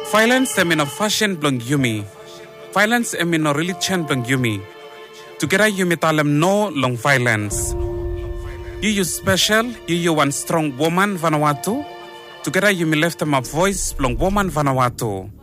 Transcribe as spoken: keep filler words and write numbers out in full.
Violence em in a fashion blong yumi. Violence em in a religion blong yumi. Together yumi talem no long violence. You you special, you you one strong woman Vanuatu. Together yumi left them a voice blong woman Vanuatu.